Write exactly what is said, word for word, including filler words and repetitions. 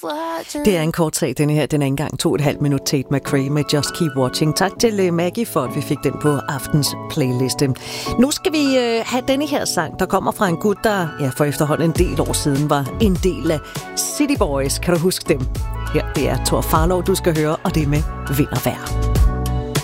Det er en kort sag, denne her. Den er engang to og et halvt minut. Tate McRae med Just Keep Watching. Tak til Maggie for, at vi fik den på aftens playliste. Nu skal vi øh, have denne her sang, der kommer fra en gut, der ja, for efterhånden en del år siden var en del af City Boys. Kan du huske dem? Her det er Thor Farlov, du skal høre, og det er med Vind og Vejr.